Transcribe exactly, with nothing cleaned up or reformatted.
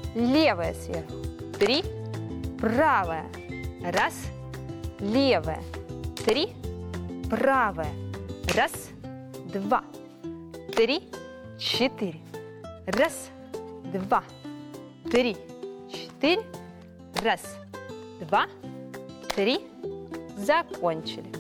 левая сверху. Три, правая. Раз, левая. Три, правая. Раз, два, три, четыре. Раз, два, три, четыре. Раз, два, три. Закончили.